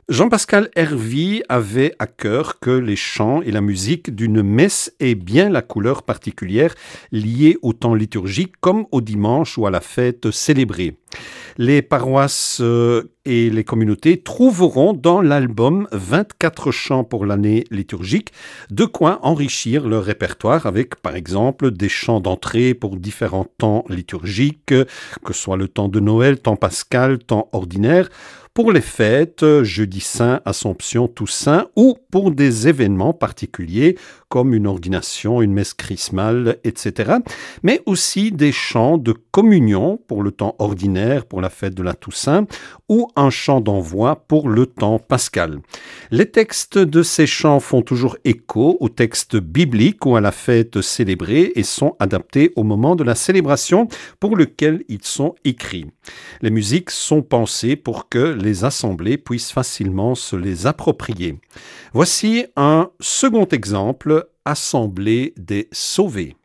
Jean-Pascal Hervy avait à cœur que les chants et la musique d'une messe aient bien la couleur particulière liée au temps liturgique comme au dimanche ou à la fête célébrée. Les paroisses et les communautés trouveront dans l'album 24 chants pour l'année liturgique de quoi enrichir leur répertoire avec par exemple des chants d'entrée pour différents temps liturgiques, que ce soit le temps de Noël, temps pascal, temps ordinaire, pour les fêtes, jeudi saint, Assomption, Toussaint, ou pour des événements particuliers comme une ordination, une messe chrismale, etc. Mais aussi des chants de communion pour le temps ordinaire, pour la fête de la Toussaint, ou un chant d'envoi pour le temps pascal. Les textes de ces chants font toujours écho aux textes bibliques ou à la fête célébrée et sont adaptés au moment de la célébration pour lequel ils sont écrits. Les musiques sont pensées pour que les assemblées puissent facilement se les approprier. Voici un second exemple, Assemblée des sauvés.